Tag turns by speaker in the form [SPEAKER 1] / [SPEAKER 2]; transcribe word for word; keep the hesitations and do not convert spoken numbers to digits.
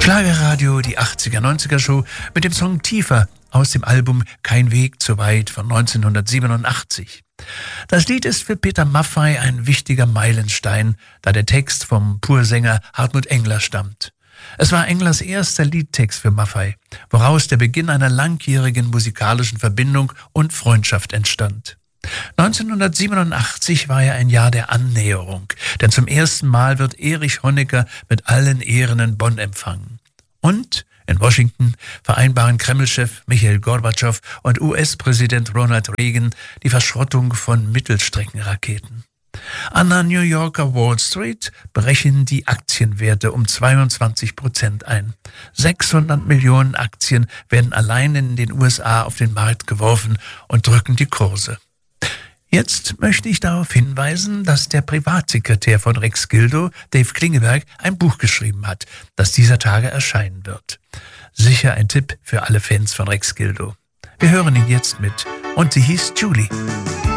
[SPEAKER 1] Schlagerradio, die achtziger-neunziger-Show mit dem Song Tiefer aus dem Album Kein Weg zu weit von neunzehnhundertsiebenundachtzig. Das Lied ist für Peter Maffay ein wichtiger Meilenstein, da der Text vom Pursänger Hartmut Engler stammt. Es war Englers erster Liedtext für Maffay, woraus der Beginn einer langjährigen musikalischen Verbindung und Freundschaft entstand. neunzehnhundertsiebenundachtzig war ja ein Jahr der Annäherung, denn zum ersten Mal wird Erich Honecker mit allen Ehren in Bonn empfangen. Und in Washington vereinbaren Kreml-Chef Michail Gorbatschow und U S-Präsident Ronald Reagan die Verschrottung von Mittelstreckenraketen. An der New Yorker Wall Street brechen die Aktienwerte um zweiundzwanzig Prozent ein. sechshundert Millionen Aktien werden allein in den U S A auf den Markt geworfen und drücken die Kurse. Jetzt möchte ich darauf hinweisen, dass der Privatsekretär von Rex Gildo, Dave Klingeberg, ein Buch geschrieben hat, das dieser Tage erscheinen wird. Sicher ein Tipp für alle Fans von Rex Gildo. Wir hören ihn jetzt mit. Und sie hieß Julie.